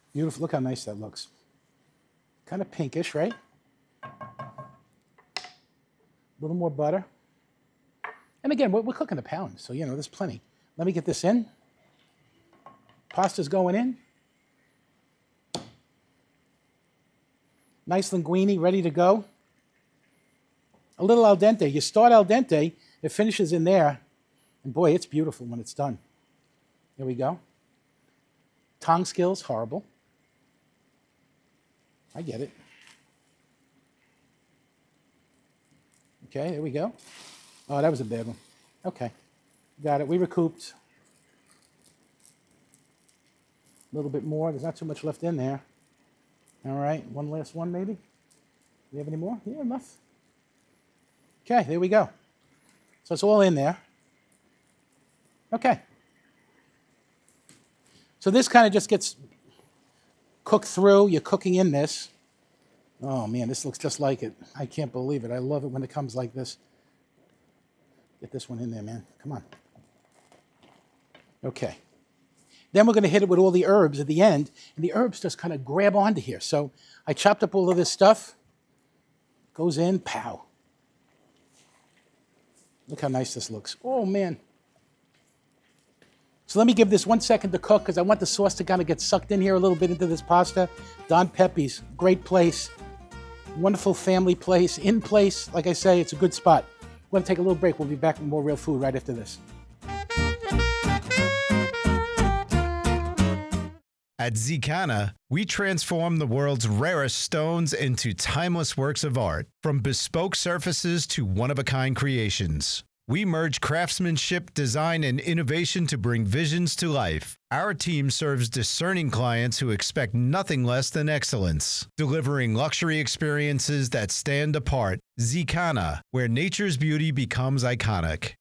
Beautiful. Look how nice that looks. Kind of pinkish, right? A little more butter. And again, we're cooking a pound, so, there's plenty. Let me get this in. Pasta's going in. Nice linguine, ready to go. A little al dente. You start al dente, it finishes in there, and boy, it's beautiful when it's done. There we go. Tong skills, horrible. I get it. Okay, there we go. Oh, that was a bad one. Okay, got it. We recouped. A little bit more. There's not too much left in there. All right, one last one maybe. Do we have any more? Yeah, enough. Okay, there we go. So it's all in there. Okay. So this kind of just gets cooked through. You're cooking in this. Oh man, this looks just like it. I can't believe it. I love it when it comes like this. Get this one in there, man. Come on. Okay. Then we're going to hit it with all the herbs at the end, and the herbs just kind of grab onto here. So I chopped up all of this stuff. Goes in, pow. Look how nice this looks. Oh, man. So let me give this 1 second to cook because I want the sauce to kind of get sucked in here a little bit into this pasta. Don Pepe's, great place. Wonderful family place, in place. Like I say, it's a good spot. We're going to take a little break. We'll be back with more real food right after this. At Zicana, we transform the world's rarest stones into timeless works of art, from bespoke surfaces to one-of-a-kind creations. We merge craftsmanship, design, and innovation to bring visions to life. Our team serves discerning clients who expect nothing less than excellence, delivering luxury experiences that stand apart. Zicana, where nature's beauty becomes iconic.